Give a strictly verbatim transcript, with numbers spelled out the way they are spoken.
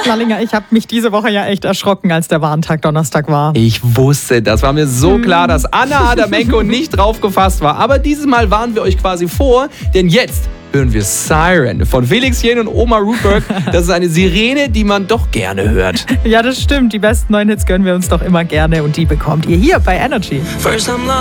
Lallinger, ich habe mich diese Woche ja echt erschrocken, als der Warntag Donnerstag war. Ich wusste, das war mir so hm. klar, dass Anna Adamenko nicht drauf gefasst war. Aber dieses Mal warnen wir euch quasi vor, denn jetzt hören wir Siren von Felix Jähn und Omar Rudberg. Das ist eine Sirene, die man doch gerne hört. Ja, das stimmt. Die besten neuen Hits gönnen wir uns doch immer gerne und die bekommt ihr hier bei Energy.